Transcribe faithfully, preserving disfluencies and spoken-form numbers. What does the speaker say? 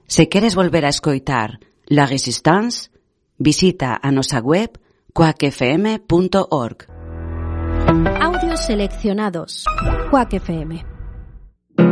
Se queres volver a escoitar La Resistance, visita a nosa web quack f m punto org. Audios seleccionados. Quack F M.